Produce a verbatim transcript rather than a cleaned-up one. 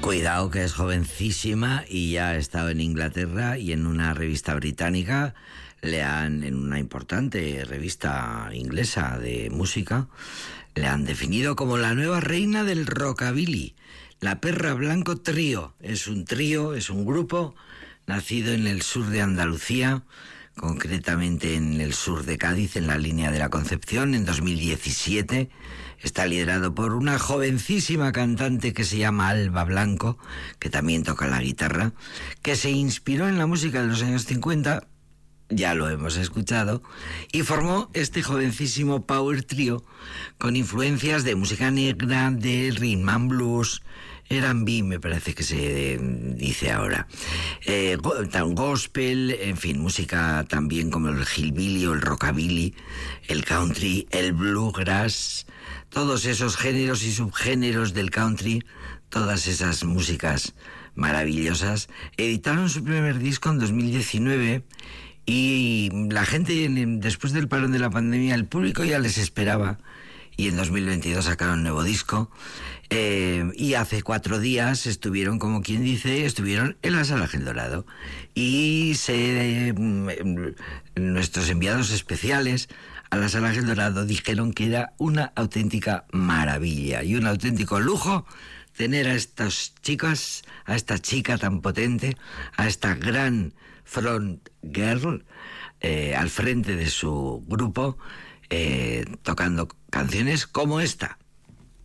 Cuidado, que es jovencísima y ya ha estado en Inglaterra y en una revista británica, le han, en una importante revista inglesa de música, le han definido como la nueva reina del rockabilly. La Perra Blanco Trío es un trío, es un grupo nacido en el sur de Andalucía, concretamente en el sur de Cádiz, en la línea de la Concepción, en dos mil diecisiete. Está liderado por una jovencísima cantante que se llama Alba Blanco, que también toca la guitarra, que se inspiró en la música de los años cincuenta, ya lo hemos escuchado, y formó este jovencísimo power trio con influencias de música negra, de rhythm and blues, R and B me parece que se dice ahora, eh, gospel, en fin, música también como el hillbilly o el rockabilly, el country, el bluegrass, todos esos géneros y subgéneros del country, todas esas músicas maravillosas. Editaron su primer disco en dos mil diecinueve y la gente, después del parón de la pandemia, el público ya les esperaba, y en dos mil veintidós sacaron un nuevo disco. Eh, y hace cuatro días estuvieron, como quien dice, estuvieron en la Sala Gel Dorado. Y se, eh, nuestros enviados especiales a la Sala Gel Dorado dijeron que era una auténtica maravilla y un auténtico lujo tener a estas chicas, a esta chica tan potente, a esta gran front girl eh, al frente de su grupo, eh, tocando canciones como esta.